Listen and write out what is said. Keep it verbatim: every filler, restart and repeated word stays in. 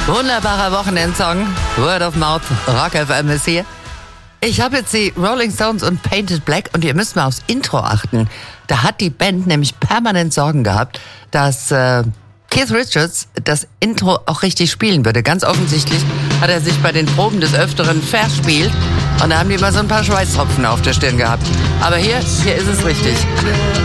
Wunderbarer Wochenendsong. Word of Mouth, Rock F M ist hier. Ich habe jetzt die Rolling Stones und Painted Black und ihr müsst mal aufs Intro achten. Da hat die Band nämlich permanent Sorgen gehabt, dass äh, Keith Richards das Intro auch richtig spielen würde. Ganz offensichtlich hat er sich bei den Proben des Öfteren verspielt und da haben die mal so ein paar Schweißtropfen auf der Stirn gehabt. Aber hier, hier ist es richtig.